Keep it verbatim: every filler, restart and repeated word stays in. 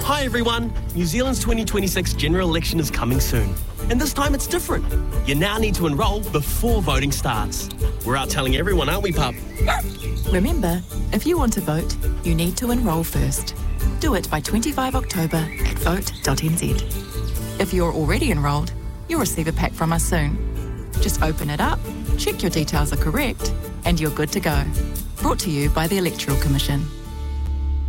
Hi everyone, New Zealand's twenty twenty-six general election is coming soon. And this time it's different. You now need to enrol before voting starts. We're out telling everyone, aren't we, pup? Remember, if you want to vote, you need to enrol first. Do it by twenty-fifth of October at vote dot n z. If you're already enrolled, you'll receive a pack from us soon. Just open it up, check your details are correct, and you're good to go. Brought to you by the Electoral Commission.